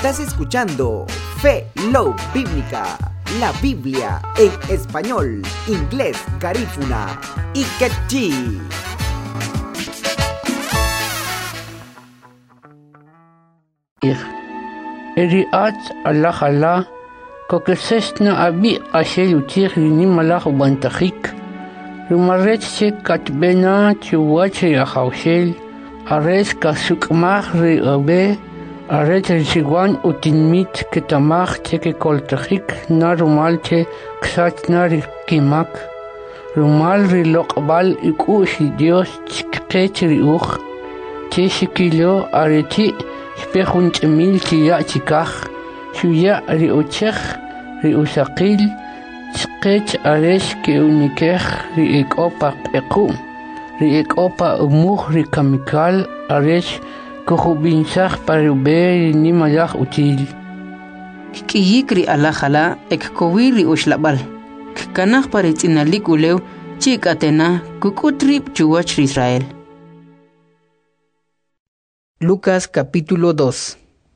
Estás escuchando Fe Love Bíblica, la Biblia en español, inglés, garífuna y quechí. Eriat Allah kokesesna abi ashel utir ni malach bantakhik rumaret se katbena chuwach ya khawshel ares kasukmach ri abe aret sigwan utinmit ketamach teke koltakhik na rumalche ksatnar kimak rumal ri loqbal ikushi dios chketri ukh teshikilo areti spehunch milchi ya chikach shuya ri uchekh ri usaqil chqech aresh ke unikech ri ekopa equ ri ekopa umukh ri kamikal aresh kuhubinsakh parube ni malach util kiyikri ala khala ekkowiri ushlabal kanakh paritsinalik ulew chikatena kukutrip chuwach Israel. Lucas capítulo 2.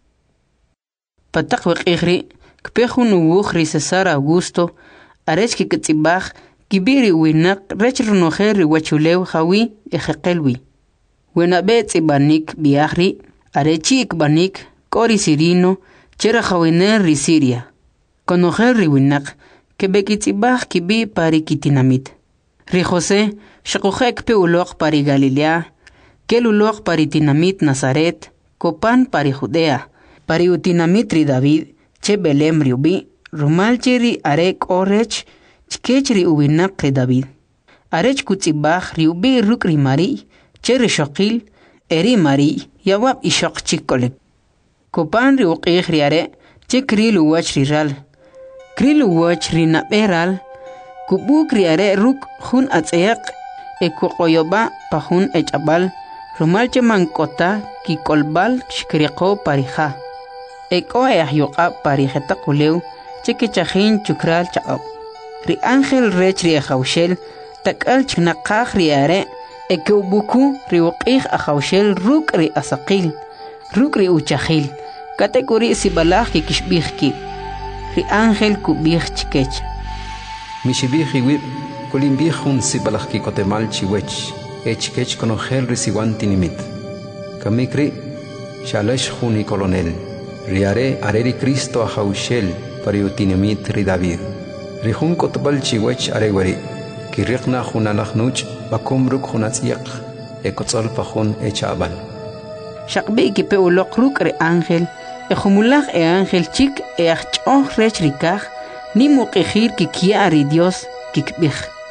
Patak waqihri kpehun uwukhri Cesar Augusto arech kitsibach kibiri winak rechrnokheri wachulew hawi ejeqelwi wena betsibanik biahri arechik banik kori sirino chera hawiner ri Siria konokheri winak kebekitsibach kibi pari kitinamit ri José shqokhek pe uloq pari Galilea Kelulok pari tinamit Nazaret, Copan pari Judea, pari utinamit ri David, che Belem riubi, rumalchiri arek orech, chkechri uwinak ri David. Arech kutzibach riubi ruk ri Mari, che rishokil, eri Mari, yawab ishok chikolek. Copan ri uqih ri are, che krilu wach ri ral. Krilu wach ri naberal, kubuk ri are ruk hun atzeyak, ekukoyoba pahun echabal, rumalche mankota ki kolbal shkriqo parija eko ahyuqa parijeta quleu cheke chajin chukral chaqab ri ángel rech ri khawshel takal chnaqaj ri are eko buku ri uqih khawshel ruk ri asaqil ruk ri uchajil kategori sibalaj ki kishbijki ri ángel kubij chkech mishibij wib kulimbij un sibalaj ki kotemal chiwech Echkech conocer risiwanti nimit. Kamikri, shalesh juni colonel. Riare areri Cristo a Jaushel, pariutinimit ri David. Rihun kotbal chiwech aregwari. Kirikna junanachnuch, bakumruk junatsiak. Ekotzol pajun echabal. Shakbi kipe ulokruk re ángel. Ejumulach e ángel chik e achchoh rech rikach. Ni muqijir kikia ri Dios kikbij.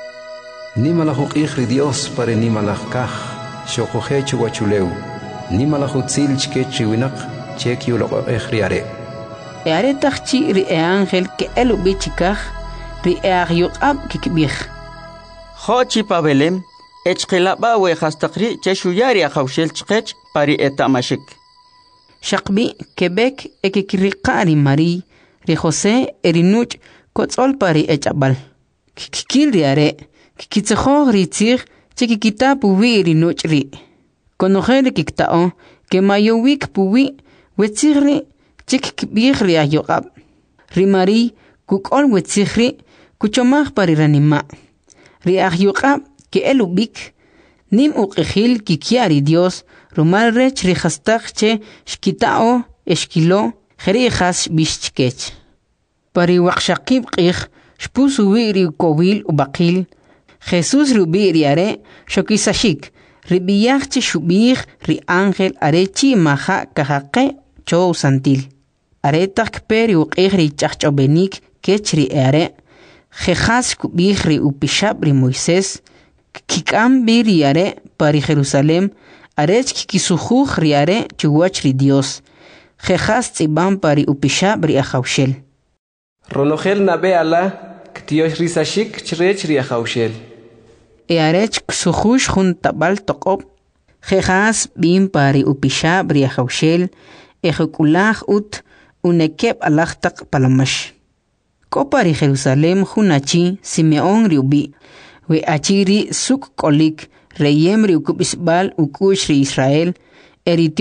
Ni malajukih ri Dios pare ni malajkaj, shokoje chuwachuleu, ni malajutzil chkech winak, chek yuloqo ejriare. E are tachchi ri e ángel ke elu bichikaj, ri e agyuqab kikbij. Xochi pa Belem, echqilaba we hastaqri cheshuyari a khawshel chkech pari etamashik. Shaqbi Quebec ekikriqari Mari, ri José erinuch kotzol pari echabal. Kikil ri are, Kikitsejo ritzig, chiquita puwi rinuchri. Conojere kiktao, que mayowik puwi, wetzigri, chikbigri ayogab. Rimari, kukol wetzigri, kuchomach pariranima. Riayogab, que elubik, nim uqijil kikiari Dios, rumal rech rihastagche, shkitao, eshkilo, jerijas bishchkech. Pariwakshakib qij, shpusuwi rikowil ubakil, Jesús rubi riare, shokisashik, ribiyach shubir ri ángel arechi maha kahake chow santil. Aretak peri uqih ri chachchobenik kechri are, jejas kubih ri upishab ri Moisés, kikam bir are pari Jerusalem, arech kikisujuj ri are chuwach ri Dios, jejas tzibam pari upishab ri ajawshel. Ronogel nabe ala, ktiosh risashik chrech ri ajawshel. E arech ksujush jun tabal toqob, jejas bim pari upishab ri ajawshel, ejekulaj ut unekeb alachtak palamash. Kopari Jerusalem junachi Simeón riubi, we achiri suk kolik, reyem riukubisbal ukush ri Israel, eritio